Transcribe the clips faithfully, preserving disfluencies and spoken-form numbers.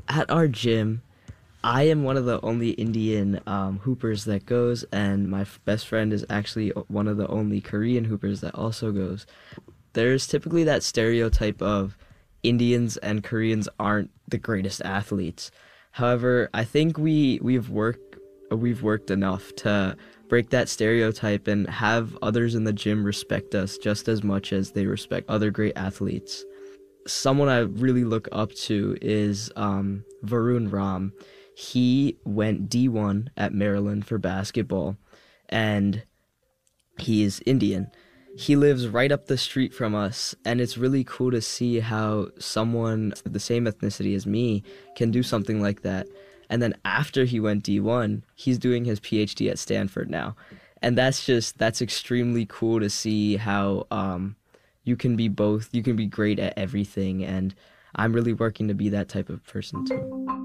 At our gym, I am one of the only Indian um, hoopers that goes, and my f- best friend is actually o- one of the only Korean hoopers that also goes. There's typically that stereotype of Indians and Koreans aren't the greatest athletes. However, I think we we've worked we've worked enough to break that stereotype and have others in the gym respect us just as much as they respect other great athletes. Someone I really look up to is um, Varun Ram. He went D one at Maryland for basketball, and he is Indian. He lives right up the street from us, and it's really cool to see how someone of the same ethnicity as me can do something like that. And then after he went D one, he's doing his PhD at Stanford now. And that's just, that's extremely cool to see how um, you can be both, you can be great at everything. And I'm really working to be that type of person too.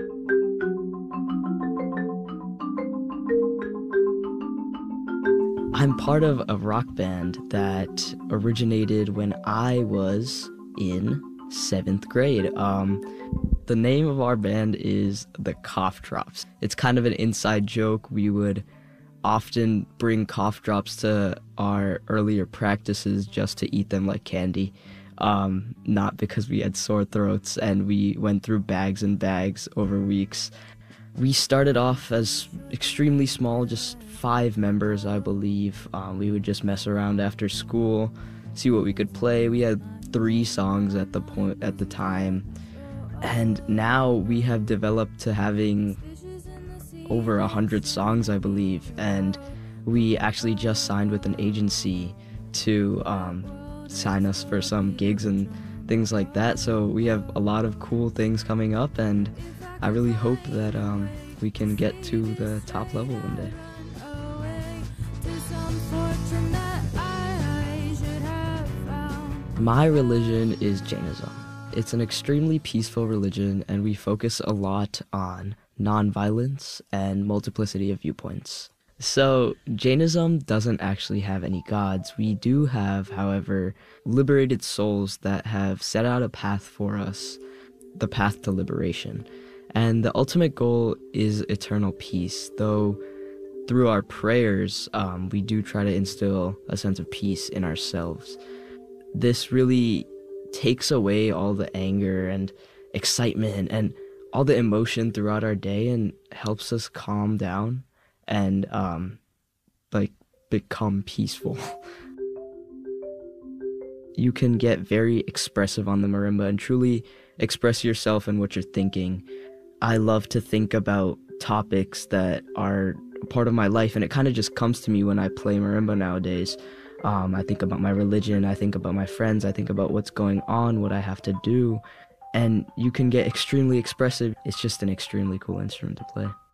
I'm part of a rock band that originated when I was in seventh grade. Um, the name of our band is the Cough Drops. It's kind of an inside joke. We would often bring cough drops to our earlier practices just to eat them like candy. Um, not because we had sore throats, and we went through bags and bags over weeks. We started off as extremely small, just five members, I believe. Um, we would just mess around after school, see what we could play. We had three songs at the point at the time, and now we have developed to having over a hundred songs, I believe. And we actually just signed with an agency to um, sign us for some gigs and things like that. So we have a lot of cool things coming up, and I really hope that um, we can get to the top level one day. My religion is Jainism. It's an extremely peaceful religion, and we focus a lot on nonviolence and multiplicity of viewpoints. So Jainism doesn't actually have any gods. We do have, however, liberated souls that have set out a path for us, the path to liberation. And the ultimate goal is eternal peace, though through our prayers, um, we do try to instill a sense of peace in ourselves. This really takes away all the anger and excitement and all the emotion throughout our day and helps us calm down and um, like become peaceful. You can get very expressive on the marimba and truly express yourself and what you're thinking. I love to think about topics that are a part of my life, and it kind of just comes to me when I play marimba nowadays. Um, I think about my religion, I think about my friends, I think about what's going on, what I have to do, and you can get extremely expressive. It's just an extremely cool instrument to play.